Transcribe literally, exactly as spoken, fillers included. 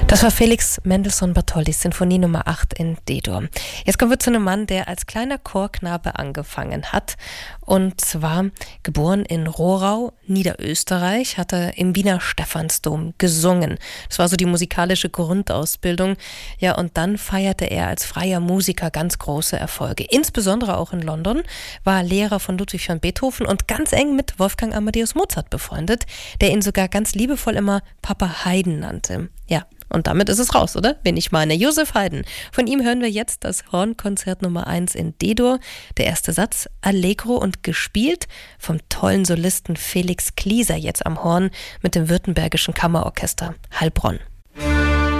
Das war Felix Mendelssohn Bartholdys Sinfonie Nummer acht in D-Dur. Jetzt kommen wir zu einem Mann, der als kleiner Chorknabe angefangen hat. Und zwar geboren in Rohrau, Niederösterreich, hat er im Wiener Stephansdom gesungen. Das war so die musikalische Grundausbildung. Ja, und dann feierte er als freier Musiker ganz große Erfolge. Insbesondere auch in London war er Lehrer von Ludwig van Beethoven und ganz eng mit Wolfgang Amadeus Mozart befreundet, der ihn sogar ganz liebevoll immer Papa Haydn nannte. Ja, und damit ist es raus, oder? Wen ich meine, Joseph Haydn. Von ihm hören wir jetzt das Hornkonzert Nummer eins in D-Dur. Der erste Satz, Allegro und gespielt vom tollen Solisten Felix Klieser jetzt am Horn mit dem Württembergischen Kammerorchester Heilbronn.